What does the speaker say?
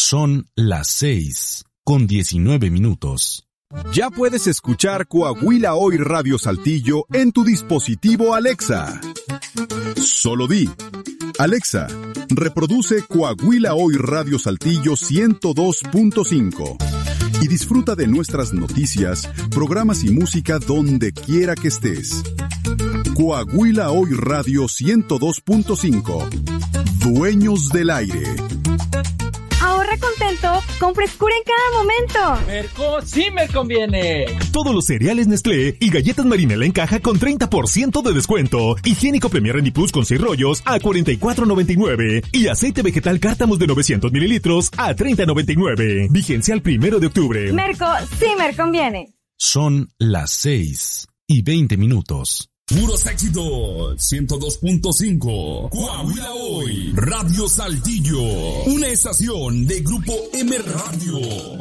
Son las 6:19. Ya puedes escuchar Coahuila Hoy Radio Saltillo en tu dispositivo Alexa. Solo di: Alexa, reproduce Coahuila Hoy Radio Saltillo 102.5 y disfruta de nuestras noticias, programas y música donde quiera que estés. Coahuila Hoy Radio 102.5. Dueños del aire. Ahorra contento con frescura en cada momento. Merco, sí me conviene. Todos los cereales Nestlé y galletas Marinela en caja con 30% de descuento. Higiénico Premier Rendiplus con 6 rollos a $44.99. Y aceite vegetal Cártamos de 900 mililitros a $30.99. Vigencia al 1 de octubre. Merco, sí me conviene. Son las 6:20. Puros éxitos, 102.5, Coahuila Hoy, Radio Saltillo, una estación de Grupo M Radio.